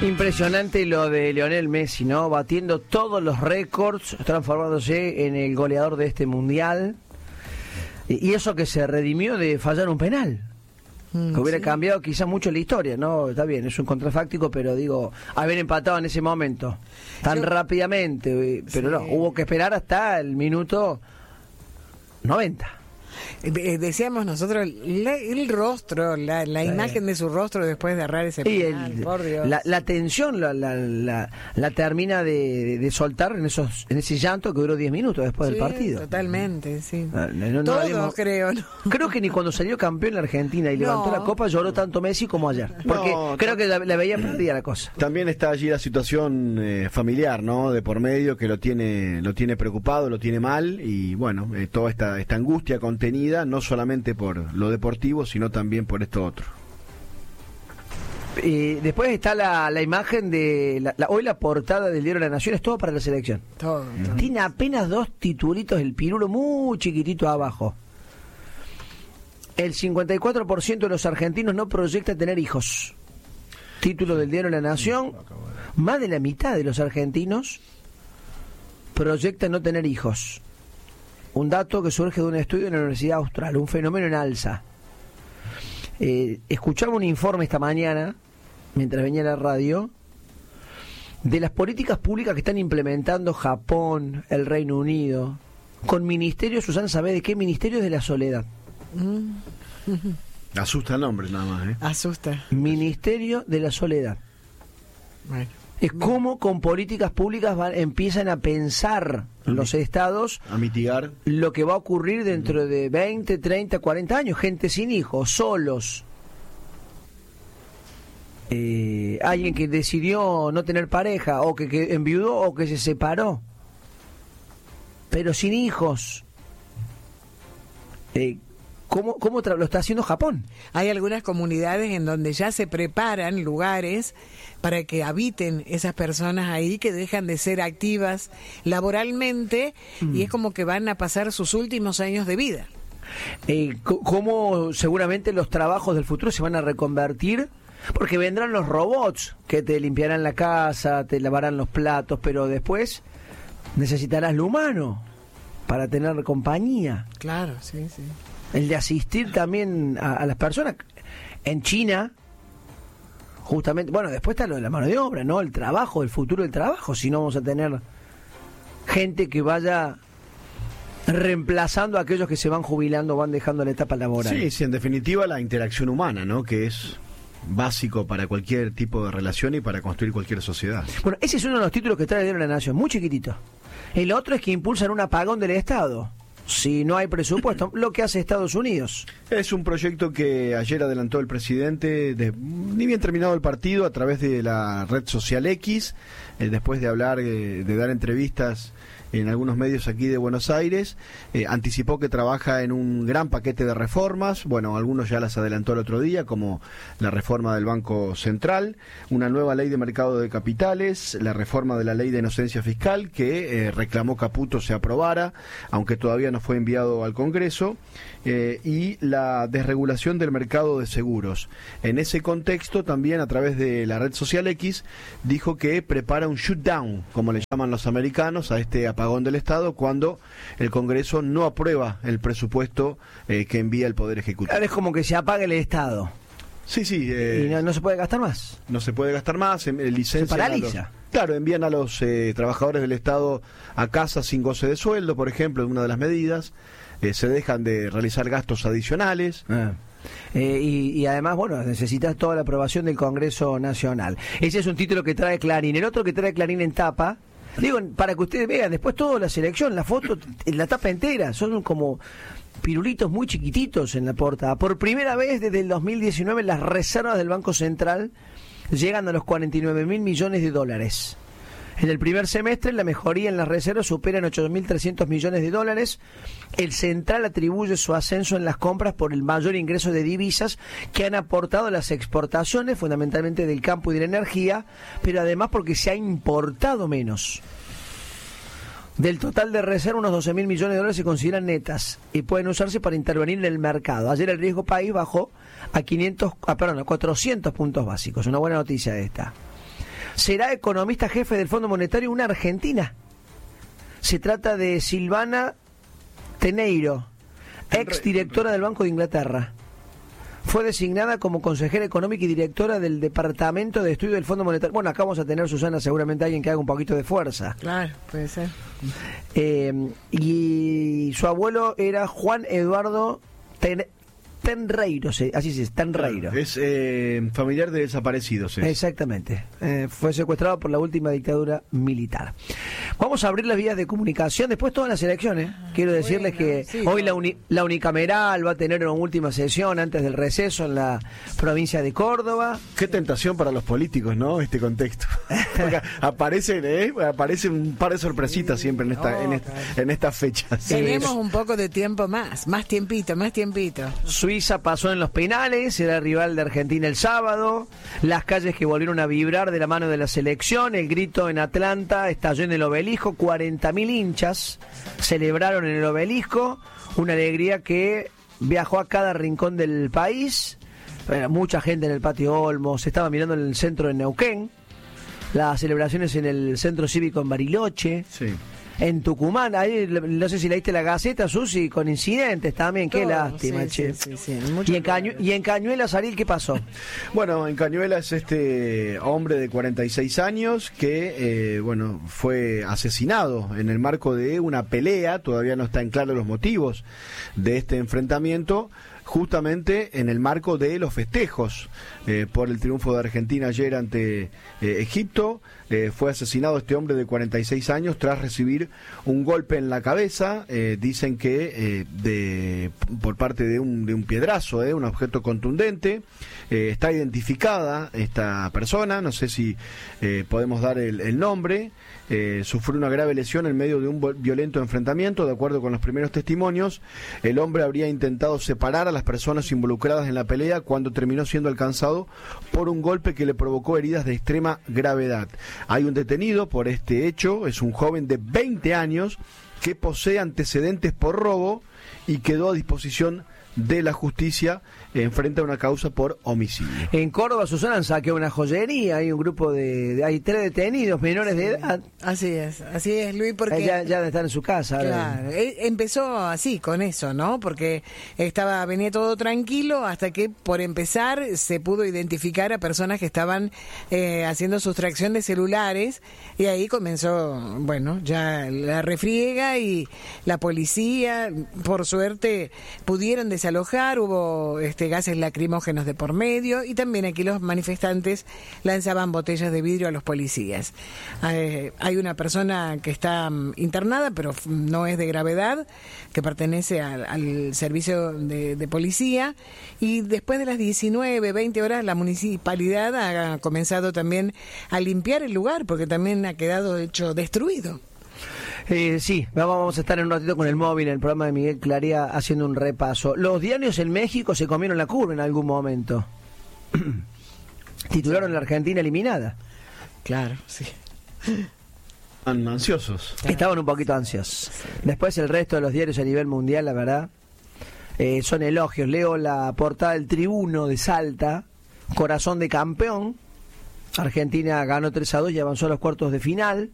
Impresionante lo de Lionel Messi, ¿no? Batiendo todos los récords, transformándose en el goleador de este mundial. Y eso que se redimió de fallar un penal. Que hubiera cambiado quizás mucho la historia, ¿no? Está bien, es un contrafáctico, pero digo, haber empatado en ese momento tan rápidamente, pero no, hubo que esperar hasta el minuto 90. Decíamos nosotros el rostro, la imagen de su rostro después de errar ese penal, por Dios. La tensión la termina de soltar en ese llanto que duró 10 minutos después del partido. Totalmente, sí. Todos, creo, ¿no? Creo que ni cuando salió campeón la Argentina y levantó la copa lloró tanto Messi como ayer. Porque creo que la veía perdida la cosa. También está allí la situación familiar, ¿no? De por medio, que lo tiene preocupado, lo tiene mal, y bueno, toda esta angustia contenida, no solamente por lo deportivo, sino también por esto otro. Después está la imagen de hoy la portada del diario La Nación, es todo para la selección. Todo. Tiene apenas 2 titulitos, el pirulo muy chiquitito abajo. El 54% de los argentinos no proyecta tener hijos. Título del diario La Nación. Más de la mitad de los argentinos proyecta no tener hijos. Un dato que surge de un estudio en la Universidad Austral, un fenómeno en alza. Escuchaba un informe esta mañana, mientras venía a la radio, de las políticas públicas que están implementando Japón, el Reino Unido, con ministerios, Susana, ¿sabe de qué? Ministerios de la Soledad. Asusta el nombre nada más, ¿eh? Asusta. Ministerio de la Soledad. Bueno. Es como con políticas públicas empiezan a pensar los estados a mitigar lo que va a ocurrir dentro de 20, 30, 40 años. Gente sin hijos, solos. Alguien que decidió no tener pareja, o que enviudó, o que se separó, pero sin hijos. ¿Cómo lo está haciendo Japón? Hay algunas comunidades en donde ya se preparan lugares para que habiten esas personas ahí que dejan de ser activas laboralmente y es como que van a pasar sus últimos años de vida. ¿Cómo seguramente los trabajos del futuro se van a reconvertir? Porque vendrán los robots que te limpiarán la casa, te lavarán los platos, pero después necesitarás lo humano para tener compañía. Claro, sí, sí. El de asistir también a las personas. En China, justamente, bueno, después está lo de la mano de obra, ¿no? El trabajo, el futuro del trabajo, si no vamos a tener gente que vaya reemplazando a aquellos que se van jubilando, van dejando la etapa laboral. Sí, sí, en definitiva la interacción humana, ¿no? Que es básico para cualquier tipo de relación y para construir cualquier sociedad. Bueno, ese es uno de los títulos que trae el diario La Nación, muy chiquitito. El otro es que impulsan un apagón del Estado. Si no hay presupuesto, lo que hace Estados Unidos. Es un proyecto que ayer adelantó el presidente, ni bien terminado el partido, a través de la red social X, después de hablar, de dar entrevistas en algunos medios aquí de Buenos Aires, anticipó que trabaja en un gran paquete de reformas. Bueno, algunos ya las adelantó el otro día, como la reforma del Banco Central, una nueva ley de mercado de capitales, la reforma de la ley de inocencia fiscal, que reclamó Caputo se aprobara, aunque todavía no fue enviado al Congreso, y la desregulación del mercado de seguros. En ese contexto, también a través de la red social X, dijo que prepara un shutdown, como le llaman los americanos, a este apagón del Estado, cuando el Congreso no aprueba el presupuesto que envía el Poder Ejecutivo. Ahora es como que se apaga el Estado. Sí, sí. Y no se puede gastar más. No se puede gastar más, licencian. Se paraliza. Claro, envían a los trabajadores del Estado a casa sin goce de sueldo, por ejemplo, es una de las medidas. Se dejan de realizar gastos adicionales. Y además, bueno, necesitas toda la aprobación del Congreso Nacional. Ese es un título que trae Clarín. El otro que trae Clarín en tapa, digo, para que ustedes vean, después toda la selección, la foto, la tapa entera, son como pirulitos muy chiquititos en la portada. Por primera vez desde el 2019 las reservas del Banco Central llegan a los 49.000 millones de dólares. En el primer semestre la mejoría en las reservas supera en 8.300 millones de dólares. El Central atribuye su ascenso en las compras por el mayor ingreso de divisas que han aportado las exportaciones, fundamentalmente del campo y de la energía, pero además porque se ha importado menos. Del total de reserva, unos 12.000 millones de dólares se consideran netas y pueden usarse para intervenir en el mercado. Ayer el riesgo país bajó a 400 puntos básicos. Una buena noticia esta. será economista jefe del Fondo Monetario una argentina. Se trata de Silvana Teneiro, ex directora del Banco de Inglaterra. Fue designada como consejera económica y directora del Departamento de Estudio del Fondo Monetario. Bueno, acá vamos a tener, Susana, seguramente alguien que haga un poquito de fuerza. Claro, puede ser. Y su abuelo era Juan Eduardo Tenreiro, así se dice, Tenreiro. Es familiar de desaparecidos. Exactamente. Fue secuestrado por la última dictadura militar. Vamos a abrir las vías de comunicación, después todas las elecciones. Quiero decirles que sí, hoy la unicameral va a tener una última sesión antes del receso en la provincia de Córdoba. Qué tentación para los políticos, ¿no? Este contexto. Porque aparecen un par de sorpresitas siempre en estas fechas. Tenemos un poco de tiempo más tiempito. Suiza pasó en los penales, era rival de Argentina el sábado, las calles que volvieron a vibrar de la mano de la selección, el grito en Atlanta estalló en el obelisco, 40.000 hinchas celebraron en el obelisco, una alegría que viajó a cada rincón del país, mucha gente en el patio Olmos, se estaba mirando en el centro de Neuquén, las celebraciones en el centro cívico en Bariloche. Sí. En Tucumán, ahí no sé si leíste la Gaceta, Susi, con incidentes también, qué lástima, che. Sí, y en Cañuelas, Ariel, ¿qué pasó? Bueno, en Cañuelas este hombre de 46 años que, fue asesinado en el marco de una pelea, todavía no están claros los motivos de este enfrentamiento, justamente en el marco de los festejos por el triunfo de Argentina ayer ante Egipto. Fue asesinado este hombre de 46 años tras recibir un golpe en la cabeza, dicen que por parte de un piedrazo, un objeto contundente. Está identificada esta persona, no sé si podemos dar el nombre. Sufrió una grave lesión en medio de un violento enfrentamiento. De acuerdo con los primeros testimonios, el hombre habría intentado separar a las personas involucradas en la pelea cuando terminó siendo alcanzado por un golpe que le provocó heridas de extrema gravedad. Hay un detenido por este hecho, es un joven de 20 años que posee antecedentes por robo y quedó a disposición de la justicia enfrenta una causa por homicidio. En Córdoba, Susana, saqueó una joyería, hay un grupo hay 3 detenidos menores de edad. Así es, Luis, porque ya están en su casa. Claro, empezó así con eso, ¿no? Porque venía todo tranquilo hasta que, por empezar, se pudo identificar a personas que estaban haciendo sustracción de celulares y ahí comenzó, ya la refriega y la policía, por suerte, pudieron desalojar, hubo gases lacrimógenos de por medio y también aquí los manifestantes lanzaban botellas de vidrio a los policías. Hay una persona que está internada, pero no es de gravedad, que pertenece al servicio de policía, y después de las 19-20 horas la municipalidad ha comenzado también a limpiar el lugar porque también ha quedado hecho destruido. Sí, vamos a estar en un ratito con el móvil en el programa de Miguel Clarea haciendo un repaso. Los diarios en México se comieron la curva en algún momento. Titularon la Argentina eliminada. Claro, sí. Ansiosos. Estaban un poquito ansiosos. Después el resto de los diarios a nivel mundial, la verdad, son elogios. Leo la portada del Tribuno de Salta, corazón de campeón. Argentina ganó 3-2 y avanzó a los cuartos de final.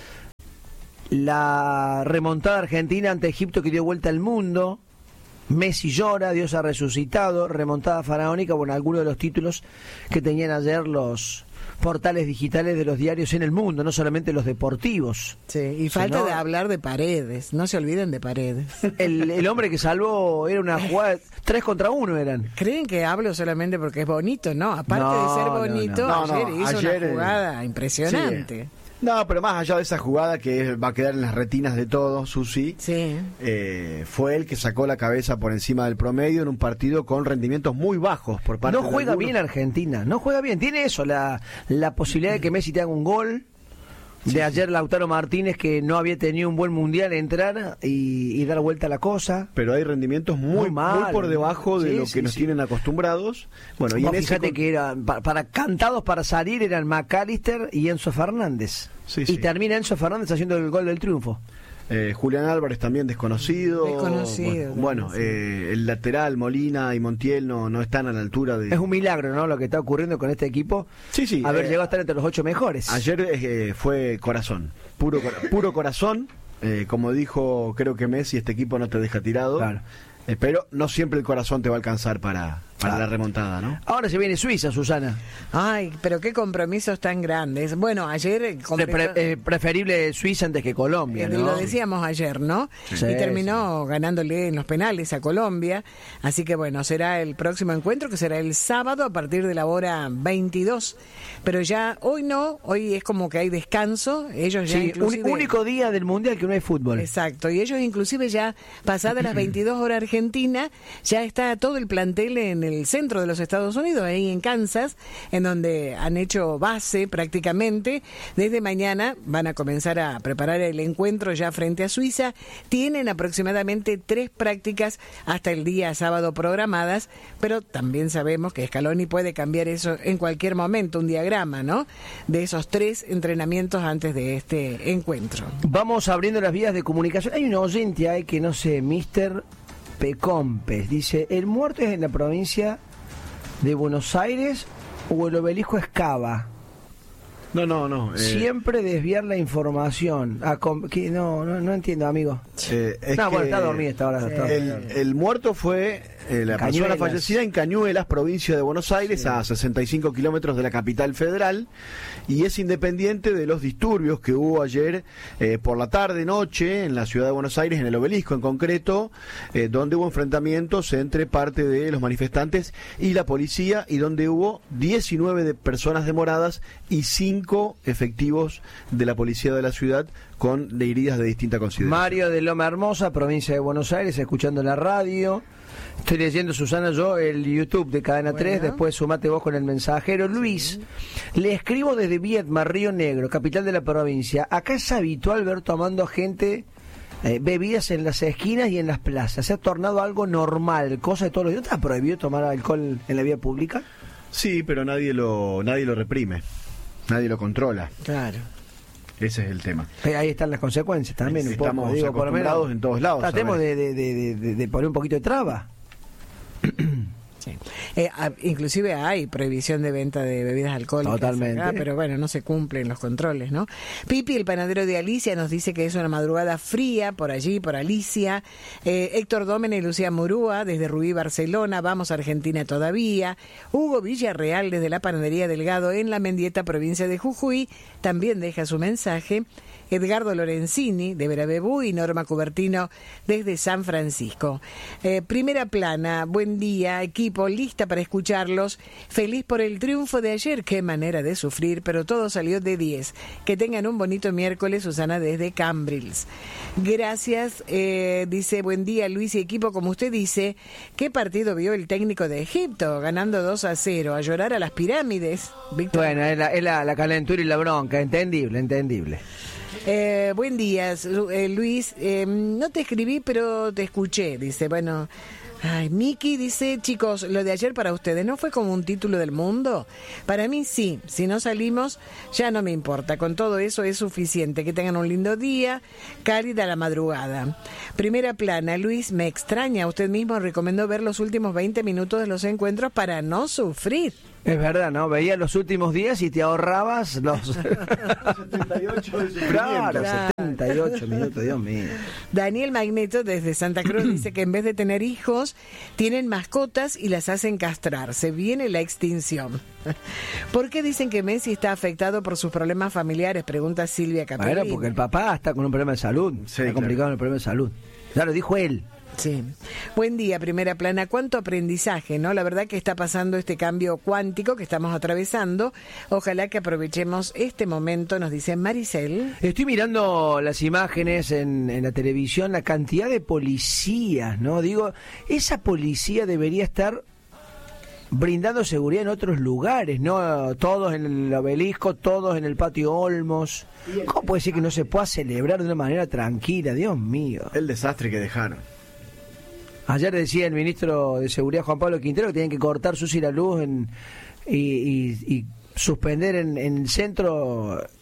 La remontada argentina ante Egipto que dio vuelta al mundo. Messi llora, Dios ha resucitado, remontada faraónica, algunos de los títulos que tenían ayer los portales digitales de los diarios en el mundo, no solamente los deportivos. Sí, y falta de hablar de Paredes, no se olviden de Paredes. El hombre que salvó era una jugada, 3 contra 1 eran. ¿Creen que hablo solamente porque es bonito? No, aparte de ser bonito, ayer hizo una jugada impresionante. Sí. No, pero más allá de esa jugada que va a quedar en las retinas de todos, Susi, fue el que sacó la cabeza por encima del promedio en un partido con rendimientos muy bajos por parte de No juega bien Argentina, no juega bien. Tiene eso, la posibilidad de que Messi te haga un gol. De ayer Lautaro Martínez, que no había tenido un buen mundial, entrar y dar vuelta a la cosa. Pero hay rendimientos muy por debajo de lo que nos tienen acostumbrados. Bueno, y fíjate que eran cantados para salir eran McAllister y Enzo Fernández. Y termina Enzo Fernández haciendo el gol del triunfo. Julián Álvarez también desconocido. Bueno, sí. el lateral Molina y Montiel no están a la altura de... Es un milagro, ¿no? Lo que está ocurriendo con este equipo. Sí. Haber llegado a estar entre los 8 mejores. Ayer fue corazón, puro corazón. Como dijo, creo que Messi, este equipo no te deja tirado. Claro. Pero no siempre el corazón te va a alcanzar para la remontada, ¿no? Ahora se viene Suiza, Susana. Ay, pero qué compromisos tan grandes. Bueno, ayer... Preferible Suiza antes que Colombia, ¿no? Lo decíamos ayer, ¿no? Sí, y terminó ganándole en los penales a Colombia. Así que bueno, será el próximo encuentro, que será el sábado a partir de la hora 22. Pero ya hoy no, hoy es como que hay descanso. Ellos ya inclusive... único día del Mundial que no hay fútbol. Exacto, y ellos inclusive ya pasadas las 22 horas Argentina, ya está todo el plantel en el centro de los Estados Unidos, ahí en Kansas, en donde han hecho base prácticamente. Desde mañana van a comenzar a preparar el encuentro ya frente a Suiza. Tienen aproximadamente 3 prácticas hasta el día sábado programadas, pero también sabemos que Scaloni puede cambiar eso en cualquier momento, un diagrama, ¿no? De esos 3 entrenamientos antes de este encuentro. Vamos abriendo las vías de comunicación. Hay un oyente ahí que no sé, Mr. Pecompes, dice: ¿el muerto es en la provincia de Buenos Aires o el obelisco es Cava? No. Siempre desviar la información. No entiendo, amigo. Bueno, está dormido esta hora. El muerto fue la persona fallecida en Cañuelas, provincia de Buenos Aires, a 65 kilómetros de la capital federal, y es independiente de los disturbios que hubo ayer por la tarde-noche en la ciudad de Buenos Aires, en el obelisco en concreto, donde hubo enfrentamientos entre parte de los manifestantes y la policía, y donde hubo 19 personas demoradas y 5 efectivos de la policía de la ciudad con heridas de distinta consideración. Mario de Loma Hermosa, provincia de Buenos Aires, escuchando la radio. Estoy leyendo, Susana, yo el YouTube de Cadena 3, después sumate vos con el mensajero. Luis, le escribo desde Viedma, Río Negro, capital de la provincia. Acá es habitual ver tomando gente bebidas en las esquinas y en las plazas. Se ha tornado algo normal, cosa de todos los días. ¿No está prohibido tomar alcohol en la vía pública? Sí, pero nadie lo reprime. Nadie lo controla. Claro. Ese es el tema. Ahí están las consecuencias también. Estamos acostumbrados en todos lados. Tratemos de poner un poquito de traba. Sí. Inclusive hay prohibición de venta de bebidas alcohólicas. Totalmente. Acá, pero bueno, no se cumplen los controles, ¿no? Pipi, el panadero de Alicia, nos dice que es una madrugada fría por allí, por Alicia. Héctor Dómene y Lucía Murúa, desde Rubí, Barcelona. Vamos a Argentina todavía. Hugo Villarreal, desde la panadería Delgado, en La Mendieta, provincia de Jujuy, también deja su mensaje. Edgardo Lorenzini, de Verabebú, y Norma Cubertino, desde San Francisco. Primera plana, buen día, equipo, lista para escucharlos. Feliz por el triunfo de ayer, qué manera de sufrir, pero todo salió de 10. Que tengan un bonito miércoles, Susana, desde Cambrils. Gracias, dice, buen día, Luis y equipo, como usted dice, ¿qué partido vio el técnico de Egipto? Ganando 2-0, a llorar a las pirámides. Víctor. Bueno, es la calentura y la bronca, entendible. Buen día, Luis. No te escribí, pero te escuché. Dice, bueno, ay, Miki dice, chicos, lo de ayer para ustedes, ¿no fue como un título del mundo? Para mí sí, si no salimos, ya no me importa. Con todo eso es suficiente. Que tengan un lindo día, cálida la madrugada. Primera plana, Luis, me extraña. Usted mismo recomendó ver los últimos 20 minutos de los encuentros para no sufrir. Es verdad, ¿no? Veías los últimos días y te ahorrabas los 78 de claro, 78 minutos, Dios mío. Daniel Magneto desde Santa Cruz dice que en vez de tener hijos, tienen mascotas y las hacen castrar. Se viene la extinción. ¿Por qué dicen que Messi está afectado por sus problemas familiares? Pregunta Silvia Capellini. Bueno, porque el papá está con un problema de salud. Sí, está complicado el problema de salud. Ya lo dijo él. Sí. Buen día, primera plana. Cuánto aprendizaje, ¿no? La verdad que está pasando este cambio cuántico que estamos atravesando. Ojalá que aprovechemos este momento, nos dice Maricel. Estoy mirando las imágenes en la televisión, la cantidad de policías, ¿no? Digo, esa policía debería estar brindando seguridad en otros lugares, ¿no? Todos en el obelisco, todos en el patio Olmos. ¿Cómo puede ser que no se pueda celebrar de una manera tranquila? Dios mío. El desastre que dejaron. Ayer decía el ministro de Seguridad, Juan Pablo Quintero, que tienen que cortar Susi la luz y suspender en el centro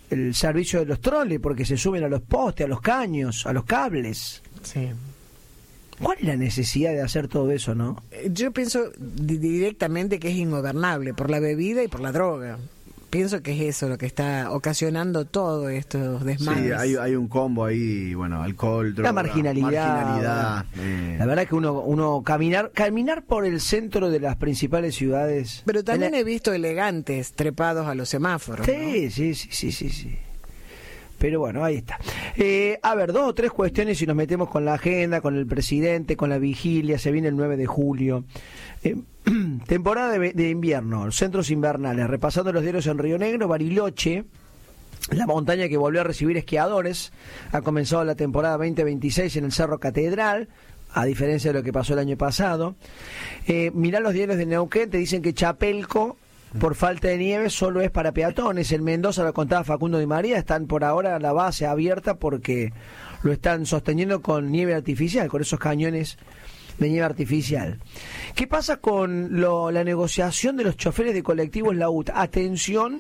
el servicio de los troles porque se suben a los postes, a los caños, a los cables. Sí. ¿Cuál es la necesidad de hacer todo eso, no? Yo pienso directamente que es ingobernable por la bebida y por la droga. Pienso que es eso lo que está ocasionando todo estos desmanes. Sí, hay un combo ahí, bueno, alcohol, droga, la marginalidad. La verdad que uno caminar por el centro de las principales ciudades. Pero también he visto elegantes trepados a los semáforos. Sí, ¿no? sí. Pero bueno, ahí está. A ver, 2 o 3 cuestiones y nos metemos con la agenda, con el presidente, con la vigilia. Se viene el 9 de julio. Temporada de invierno, centros invernales. Repasando los diarios en Río Negro, Bariloche, la montaña que volvió a recibir esquiadores. Ha comenzado la temporada 2026 en el Cerro Catedral, a diferencia de lo que pasó el año pasado. Mirá los diarios de Neuquén, te dicen que Chapelco, por falta de nieve, solo es para peatones. En Mendoza, lo contaba Facundo Di María, están por ahora la base abierta porque lo están sosteniendo con nieve artificial, con esos cañones de nieve artificial. ¿Qué pasa con la negociación de los choferes de colectivos la UTA? Atención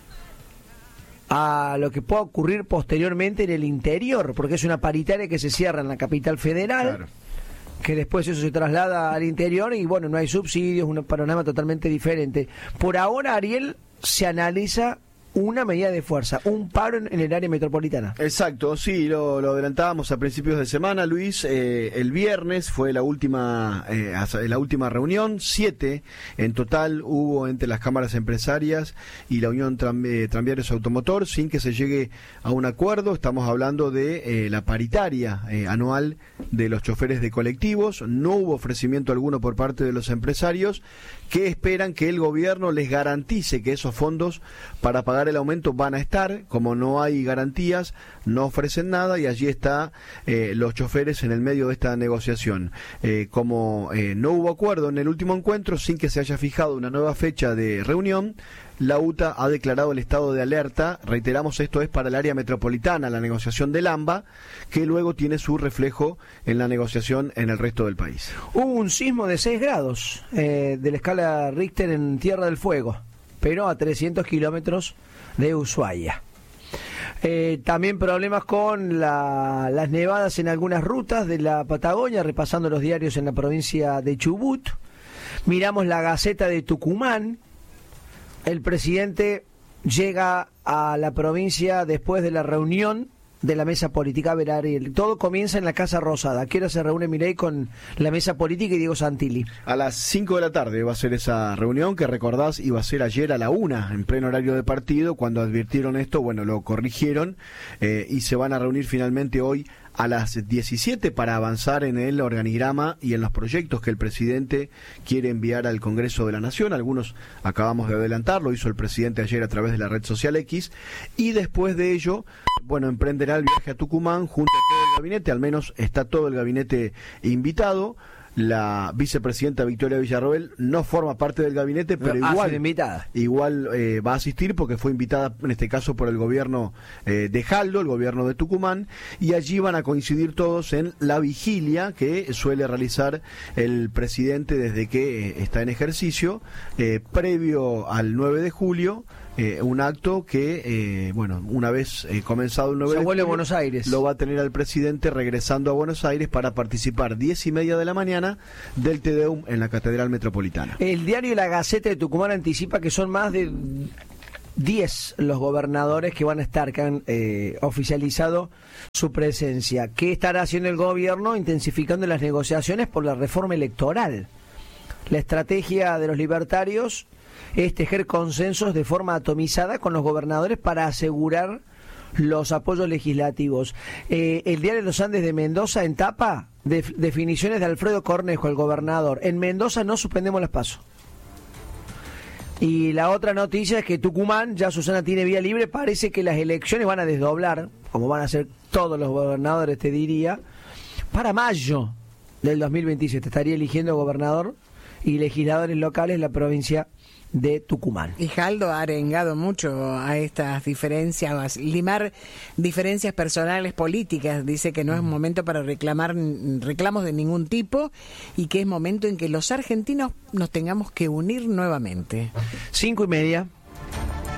a lo que pueda ocurrir posteriormente en el interior, porque es una paritaria que se cierra en la capital federal. Claro. Que después eso se traslada al interior y bueno, no hay subsidios, un panorama totalmente diferente. Por ahora, Ariel, se analiza una medida de fuerza, un paro en el área metropolitana. Exacto, sí, lo adelantábamos a principios de semana, Luis. El viernes fue la última reunión, 7 en total hubo entre las cámaras empresarias y la Unión Tranviarios Automotor, sin que se llegue a un acuerdo. Estamos hablando de la paritaria anual de los choferes de colectivos. No hubo ofrecimiento alguno por parte de los empresarios, que esperan que el gobierno les garantice que esos fondos para pagar el aumento van a estar. Como no hay garantías, no ofrecen nada, y allí está los choferes en el medio de esta negociación. Como no hubo acuerdo en el último encuentro, sin que se haya fijado una nueva fecha de reunión, la UTA ha declarado el estado de alerta. Reiteramos, esto es para el área metropolitana, la negociación del AMBA, que luego tiene su reflejo en la negociación en el resto del país. Hubo un sismo de 6 grados de la escala Richter en Tierra del Fuego, pero a 300 kilómetros de Ushuaia. También problemas con las nevadas en algunas rutas de la Patagonia, repasando los diarios en la provincia de Chubut. Miramos la Gaceta de Tucumán. El presidente llega a la provincia después de la reunión de la mesa política. A ver, Ariel, todo comienza en la Casa Rosada. ¿A qué hora se reúne Milei con la mesa política y Diego Santilli? A las 5 de la tarde va a ser esa reunión, que recordás iba a ser ayer a la 1, en pleno horario de partido. Cuando advirtieron esto, bueno, lo corrigieron y se van a reunir finalmente hoy a las 17 para avanzar en el organigrama y en los proyectos que el presidente quiere enviar al Congreso de la Nación. Algunos acabamos de adelantar, lo hizo el presidente ayer a través de la red social X, y después de ello, bueno, emprenderá el viaje a Tucumán junto a todo el gabinete. Al menos está todo el gabinete invitado. La vicepresidenta Victoria Villarroel no forma parte del gabinete, pero igual va a asistir, porque fue invitada en este caso por el gobierno de Jaldo, el gobierno de Tucumán, y allí van a coincidir todos en la vigilia que suele realizar el presidente desde que está en ejercicio, previo al 9 de julio. Un acto que, bueno, una vez comenzado el 9 de julio, a Buenos Aires, lo va a tener al presidente regresando a Buenos Aires para participar 10:30 de la mañana del Te Deum en la Catedral Metropolitana. El diario La Gaceta de Tucumán anticipa que son más de 10 los gobernadores que van a estar, que han oficializado su presencia. ¿Qué estará haciendo el gobierno? Intensificando las negociaciones por la reforma electoral. La estrategia de los libertarios es tejer consensos de forma atomizada con los gobernadores para asegurar los apoyos legislativos. El diario Los Andes de Mendoza, en tapa, definiciones de Alfredo Cornejo, el gobernador. En Mendoza no suspendemos las PASO. Y la otra noticia es que Tucumán, ya Susana tiene vía libre. Parece que las elecciones van a desdoblar, como van a ser todos los gobernadores, te diría, para mayo del 2027. Estaría eligiendo gobernador y legisladores locales en la provincia de Tucumán. Y Jaldo ha arengado mucho a estas diferencias, a limar diferencias personales políticas. Dice que no es momento para reclamos de ningún tipo, y que es momento en que los argentinos nos tengamos que unir nuevamente. 5:30.